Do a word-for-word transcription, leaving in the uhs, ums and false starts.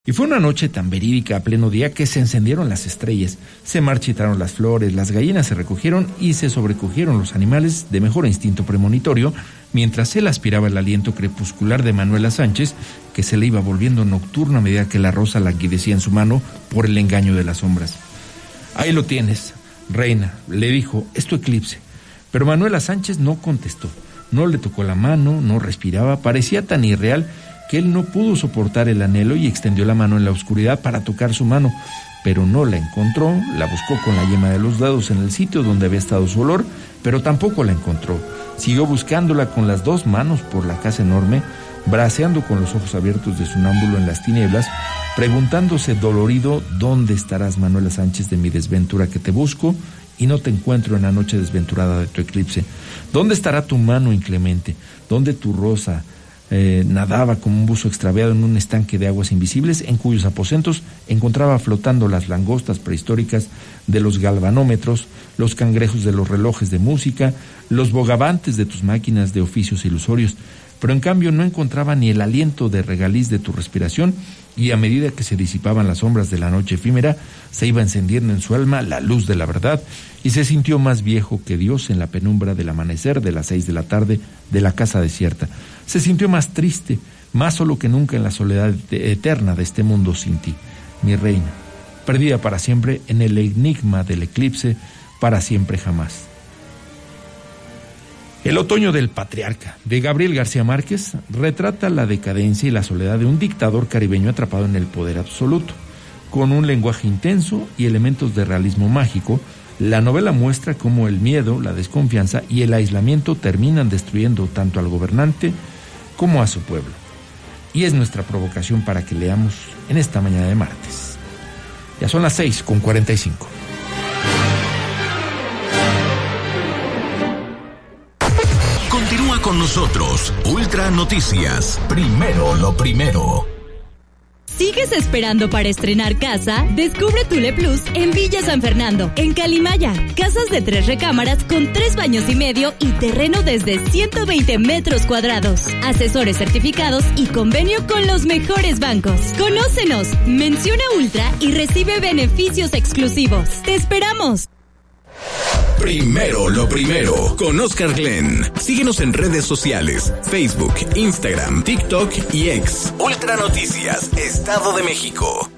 Y fue una noche tan verídica a pleno día que se encendieron las estrellas, se marchitaron las flores, las gallinas se recogieron y se sobrecogieron los animales de mejor instinto premonitorio, mientras él aspiraba el aliento crepuscular de Manuela Sánchez, que se le iba volviendo nocturna a medida que la rosa languidecía en su mano por el engaño de las sombras. Ahí lo tienes, reina, le dijo, es tu eclipse. Pero Manuela Sánchez no contestó, no le tocó la mano, no respiraba, parecía tan irreal que él no pudo soportar el anhelo y extendió la mano en la oscuridad para tocar su mano, pero no la encontró, la buscó con la yema de los dedos en el sitio donde había estado su olor, pero tampoco la encontró. Siguió buscándola con las dos manos por la casa enorme, braceando con los ojos abiertos de sonámbulo en las tinieblas, preguntándose dolorido, ¿dónde estarás, Manuela Sánchez, de mi desventura que te busco y no te encuentro en la noche desventurada de tu eclipse? ¿Dónde estará tu mano inclemente? ¿Dónde tu rosa Eh, nadaba como un buzo extraviado en un estanque de aguas invisibles en cuyos aposentos encontraba flotando las langostas prehistóricas de los galvanómetros, los cangrejos de los relojes de música, los bogavantes de tus máquinas de oficios ilusorios? Pero en cambio no encontraba ni el aliento de regaliz de tu respiración, y a medida que se disipaban las sombras de la noche efímera, se iba encendiendo en su alma la luz de la verdad, y se sintió más viejo que Dios en la penumbra del amanecer de las seis de la tarde de la casa desierta. Se sintió más triste, más solo que nunca en la soledad eterna de este mundo sin ti, mi reina, perdida para siempre en el enigma del eclipse, para siempre jamás. El otoño del patriarca, de Gabriel García Márquez, retrata la decadencia y la soledad de un dictador caribeño atrapado en el poder absoluto. Con un lenguaje intenso y elementos de realismo mágico, la novela muestra cómo el miedo, la desconfianza y el aislamiento terminan destruyendo tanto al gobernante como a su pueblo. Y es nuestra provocación para que leamos en esta mañana de martes. Ya son las seis con cuarenta y cinco. Continúa con nosotros, Ultra Noticias, primero lo primero. ¿Sigues esperando para estrenar casa? Descubre Tule Plus en Villa San Fernando, en Calimaya. Casas de tres recámaras con tres baños y medio y terreno desde ciento veinte metros cuadrados. Asesores certificados y convenio con los mejores bancos. Conócenos, menciona Ultra y recibe beneficios exclusivos. ¡Te esperamos! Primero lo primero, con Oscar Glenn. Síguenos en redes sociales, Facebook, Instagram, TikTok y X. Ultra Noticias, Estado de México.